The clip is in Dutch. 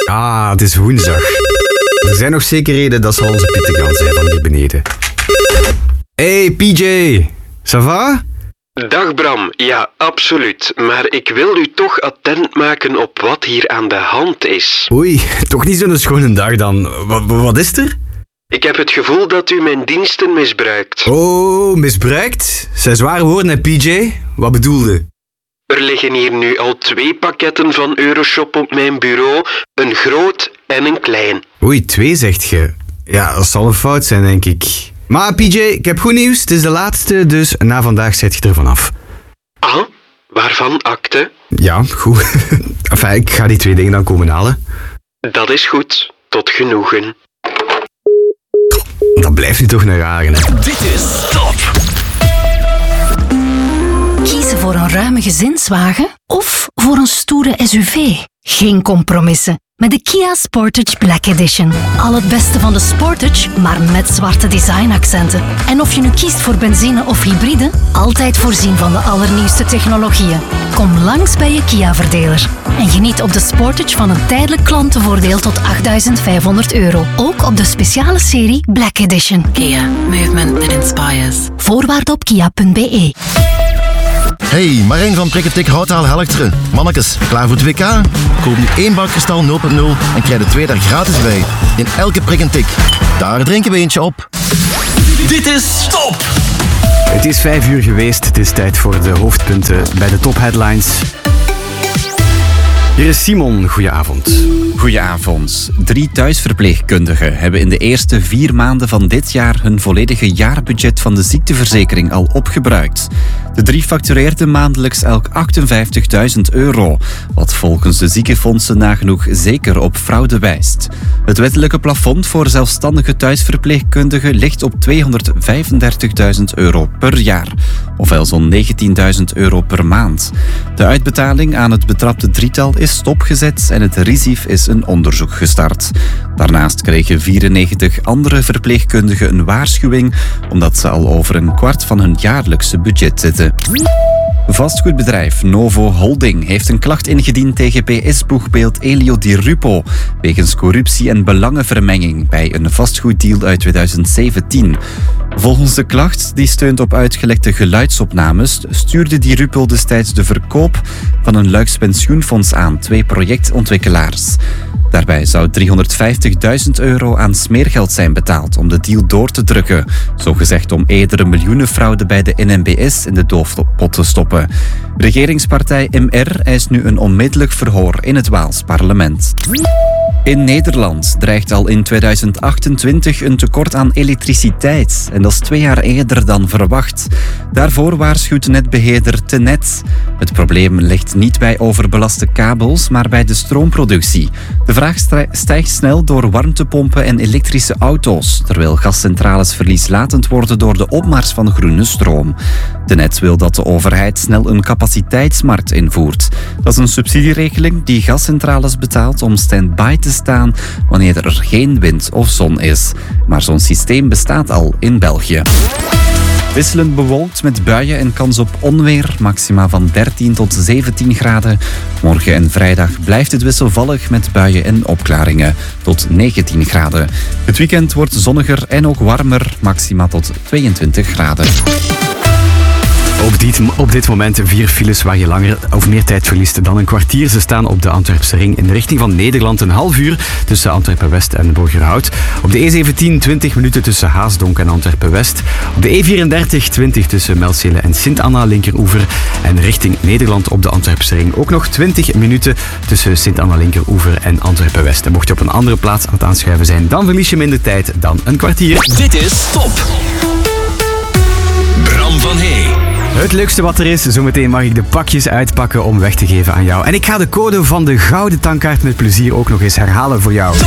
Ah, het is woensdag. Er zijn nog zekerheden dat zal onze Pieter gaan zijn van hier beneden. Hey PJ, ça va? Dag Bram, ja, absoluut. Maar ik wil u toch attent maken op wat hier aan de hand is. Oei, toch niet zo'n schone dag dan. Wat is er? Ik heb het gevoel dat u mijn diensten misbruikt. Oh, misbruikt? Zijn zware woorden, hè PJ? Wat bedoelde? Er liggen hier nu al 2 pakketten van Euroshop op mijn bureau. Een groot en een klein. Oei, 2 zegt je. Ja, dat zal een fout zijn, denk ik. Maar PJ, ik heb goed nieuws. Het is de laatste, dus na vandaag zet je er vanaf. Ah, waarvan akte? Ja, goed. Enfin, ik ga die 2 dingen dan komen halen. Dat is goed. Tot genoegen. Dat blijft nu toch een rare, hè? Dit is Top. Kiezen voor een ruime gezinswagen of voor een stoere SUV? Geen compromissen. Met de Kia Sportage Black Edition. Al het beste van de Sportage, maar met zwarte designaccenten. En of je nu kiest voor benzine of hybride, altijd voorzien van de allernieuwste technologieën. Kom langs bij je Kia-verdeler. En geniet op de Sportage van een tijdelijk klantenvoordeel tot €8.500. Ook op de speciale serie Black Edition. Kia, movement that inspires. Voorwaarden op kia.be. Hey, Marijn van Prikketik Houtaal Helchteren. Mannekes, klaar voor het WK? Koop nu 1 bak Kristal 0.0 en krijg er 2 daar gratis bij. In elke prik en tik. Daar drinken we eentje op. Dit is Top. Het is 5 uur geweest. Het is tijd voor de hoofdpunten bij de Top Headlines. Hier is Simon. Goedenavond. Goedenavond. 3 thuisverpleegkundigen hebben in de eerste 4 maanden van dit jaar hun volledige jaarbudget van de ziekteverzekering al opgebruikt. De 3 factureerden maandelijks elk €58.000, wat volgens de ziekenfondsen nagenoeg zeker op fraude wijst. Het wettelijke plafond voor zelfstandige thuisverpleegkundigen ligt op €235.000 per jaar, ofwel zo'n €19.000 per maand. De uitbetaling aan het betrapte drietal is stopgezet en het RISIF is een onderzoek gestart. Daarnaast kregen 94 andere verpleegkundigen een waarschuwing omdat ze al over een kwart van hun jaarlijkse budget zitten. Vastgoedbedrijf Novo Holding heeft een klacht ingediend tegen PS-boegbeeld Elio Di Rupo wegens corruptie en belangenvermenging bij een vastgoeddeal uit 2017. Volgens de klacht, die steunt op uitgelekte geluidsopnames, stuurde Di Rupo destijds de verkoop van een Luiks pensioenfonds aan 2 projectontwikkelaars. Daarbij zou €350.000 aan smeergeld zijn betaald om de deal door te drukken, zogezegd om eerdere miljoenenfraude bij de NMBS in de doofpot te stoppen. Regeringspartij MR eist nu een onmiddellijk verhoor in het Waals parlement. In Nederland dreigt al in 2028 een tekort aan elektriciteit. En dat is 2 jaar eerder dan verwacht. Daarvoor waarschuwt netbeheerder Tenet. Het probleem ligt niet bij overbelaste kabels, maar bij de stroomproductie. De vraag stijgt snel door warmtepompen en elektrische auto's, terwijl gascentrales verlieslatend worden door de opmars van groene stroom. Tenet wil dat de overheid snel een capaciteitsmarkt invoert. Dat is een subsidieregeling die gascentrales betaalt om stand-by te staan wanneer er geen wind of zon is. Maar zo'n systeem bestaat al in België. Wisselend bewolkt met buien en kans op onweer, maxima van 13 tot 17 graden. Morgen en vrijdag blijft het wisselvallig met buien en opklaringen, tot 19 graden. Het weekend wordt zonniger en ook warmer, maxima tot 22 graden. Op dit moment 4 files waar je langer of meer tijd verliest dan een kwartier. Ze staan op de Antwerpse ring in de richting van Nederland een half uur tussen Antwerpen-West en Borgerhout. Op de E17 20 minuten tussen Haasdonk en Antwerpen-West. Op de E34 20 tussen Melcele en Sint-Anna linkeroever. En richting Nederland op de Antwerpse ring ook nog 20 minuten tussen Sint-Anna linkeroever en Antwerpen-West. En mocht je op een andere plaats aan het aanschuiven zijn, dan verlies je minder tijd dan een kwartier. Dit is Top. Bram van Hey. Het leukste wat er is, zometeen mag ik de pakjes uitpakken om weg te geven aan jou. En ik ga de code van de gouden tankkaart met plezier ook nog eens herhalen voor jou.